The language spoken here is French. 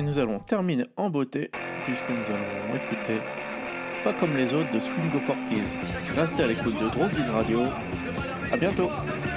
Et nous allons terminer en beauté, puisque nous allons écouter Pas comme les autres de Swingo Porky's. Restez à l'écoute de Droguise Radio. À bientôt.